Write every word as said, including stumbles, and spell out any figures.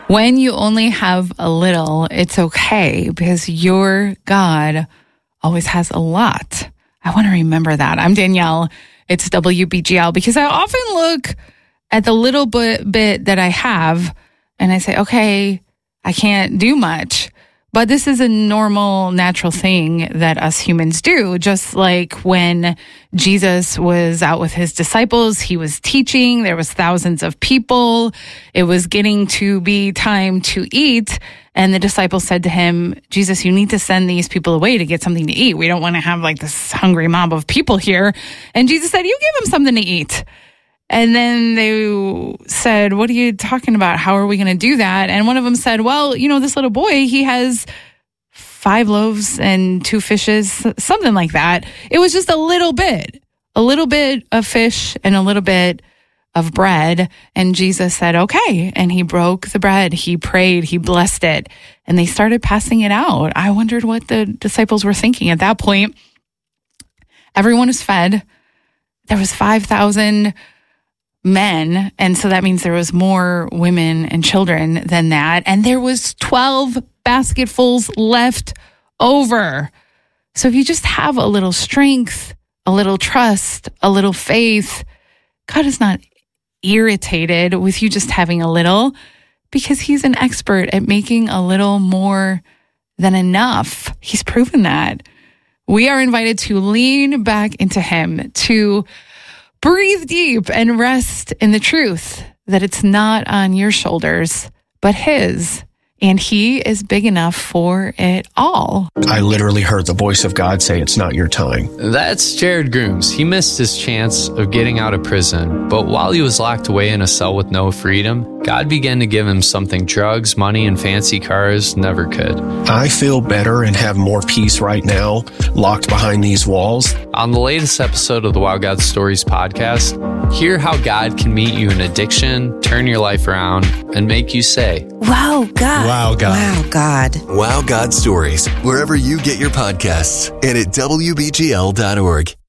When you only have a little, it's okay because your God always has a lot. I want to remember that. I'm Danielle. It's W B G L because I often look at the little bit, bit that I have and I say, okay, I can't do much. But this is a normal, natural thing that us humans do. Just like when Jesus was out with his disciples, he was teaching, there was thousands of people. It was getting to be time to eat. And the disciples said to him, Jesus, you need to send these people away to get something to eat. We don't want to have like this hungry mob of people here. And Jesus said, you give them something to eat. And then they said, what are you talking about? How are we going to do that? And one of them said, well, you know, this little boy, he has five loaves and two fishes, something like that. It was just a little bit, a little bit of fish and a little bit of bread. And Jesus said, okay. And he broke the bread. He prayed. He blessed it. And they started passing it out. I wondered what the disciples were thinking at that point. Everyone was fed. There was five thousand men. And so that means there was more women and children than that. And there was twelve basketfuls left over. So if you just have a little strength, a little trust, a little faith, God is not irritated with you just having a little because he's an expert at making a little more than enough. He's proven that. We are invited to lean back into him, to breathe deep and rest in the truth that it's not on your shoulders, but his. And he is big enough for it all. I literally heard the voice of God say, it's not your time. That's Jared Grooms. He missed his chance of getting out of prison, but while he was locked away in a cell with no freedom, God began to give him something drugs, money, and fancy cars never could. I feel better and have more peace right now, locked behind these walls. On the latest episode of the Wow God Stories podcast, hear how God can meet you in addiction, turn your life around, and make you say, Wow, God. Wow, God. Wow, God. Wow God Stories, wherever you get your podcasts and at W B G L dot org.